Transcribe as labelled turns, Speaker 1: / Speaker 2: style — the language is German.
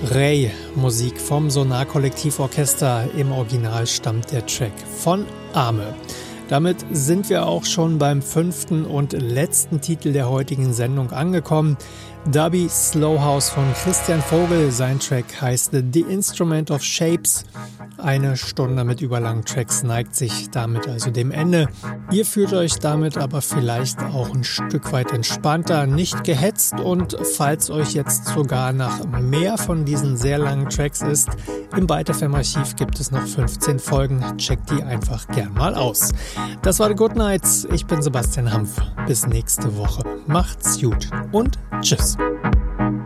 Speaker 1: Ray, Musik vom Sonar-Kollektivorchester. Im Original stammt der Track von Arme. Damit sind wir auch schon beim 5. und letzten Titel der heutigen Sendung angekommen. Dubby Slow House von Christian Vogel. Sein Track heißt The Instrument of Shapes. 1 Stunde mit überlangen Tracks neigt sich damit also dem Ende. Ihr fühlt euch damit aber vielleicht auch ein Stück weit entspannter, nicht gehetzt, und falls euch jetzt sogar nach mehr von diesen sehr langen Tracks ist, im Byte FM Archiv gibt es noch 15 Folgen. Checkt die einfach gern mal aus. Das war The Good Nights. Ich bin Sebastian Hampf. Bis nächste Woche. Macht's gut und tschüss.